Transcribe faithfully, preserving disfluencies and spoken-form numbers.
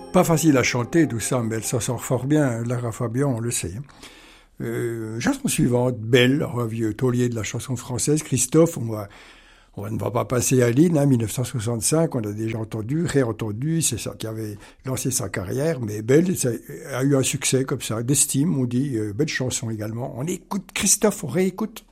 Pas facile à chanter tout ça, mais elle s'en sort fort bien, Lara Fabian, on le sait. Euh, chanson suivante, Belle, un vieux taulier de la chanson française, Christophe, on va, on ne va pas passer à Lynn, hein, mille neuf cent soixante-cinq, on a déjà entendu, réentendu, c'est ça qui avait lancé sa carrière, mais Belle, ça a eu un succès comme ça, d'estime, on dit, euh, belle chanson également. On écoute Christophe, on réécoute.